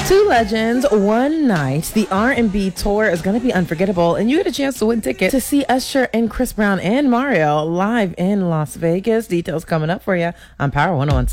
Two legends, one night. The R&B tour is going to be unforgettable, and you get a chance to win tickets to see Usher and Chris Brown and Mario live in Las Vegas. Details coming up for you on Power 101.